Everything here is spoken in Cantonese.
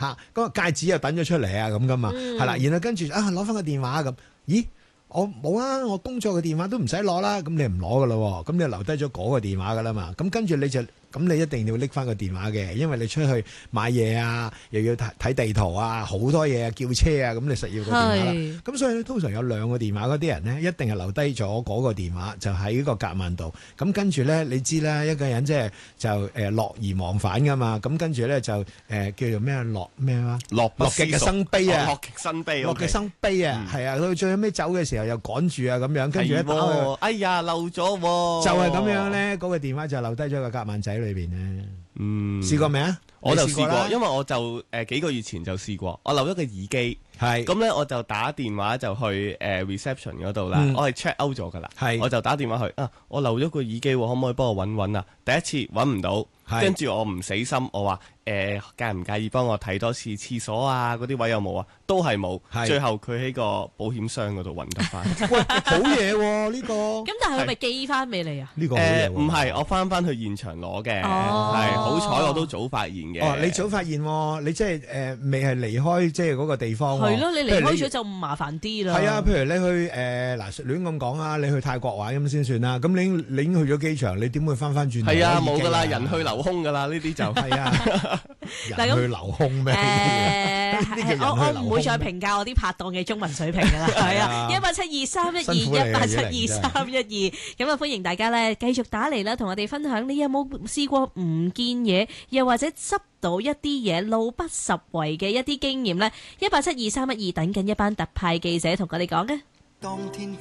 嚇，嗰個戒指又等咗出嚟啊咁噶嘛，係啦，然後跟住攞翻個電話咁，咦？我冇啊！我工作嘅電話都唔使攞啦，咁你唔攞噶咯，咁你留低咗嗰個電話噶啦嘛，咁跟住你一定要拎翻個電話嘅，因為你出去買嘢啊，又要睇地圖啊，好多嘢啊，叫車啊，咁你實要個電話啦。咁所以咧，通常有兩個電話嗰啲人呢，一定係留低咗嗰個電話，就喺個夾萬度。咁跟住咧，你知啦，一個人即係就樂而忘返噶嘛。咁跟住咧就叫做咩樂咩話？樂極生悲啊！ 樂極生悲， 樂極生悲啊！係啊，到最後尾走嘅時候又趕住啊咁樣，跟住一打佢，哎呀漏咗喎！ 就係咁樣咧，嗰個電話就留低咗個夾萬仔裏邊咧。試過未啊？ 我就試過，因為我就幾個月前就試過，我漏咗個耳機，係咁咧，我就打電話就去reception 嗰度啦，我係 check out 咗噶啦，我就打電話去我漏咗個耳機，可唔可以幫我揾啊？第一次揾唔到，跟住我唔死心，我話介唔介意幫我睇多次廁所啊？嗰啲位有冇啊？都係冇，最後佢喺個保險箱嗰度揾得翻。 喂，好嘢喎呢個！ 咁但係佢咪寄翻俾你啊？ 呢個好嘢喎唔係，我翻去現場攞嘅，係好彩我都早發現嘅。 哦，你早發現喎，你即係未係離開即係嗰個地方。 係咯，你離開咗就麻煩啲啦。 係啊，譬如你去亂咁講啊，你去泰國玩咁先算啦。咁你已經去咗機場，你點會翻轉頭？ 係啊，冇噶啦，人去樓空噶啦，呢啲就係啊， 人去樓空咩？ 我唔會再評價我啲拍檔嘅中文水平噶啦。係啊，1872312 1872312，咁啊歡迎大家咧繼續打嚟啦，同我哋分享你有冇試過唔見嘢，又或者執到一啲嘢路不拾遺嘅一啲經驗咧？1872312等緊一班特派記者同我哋講嘅。 當天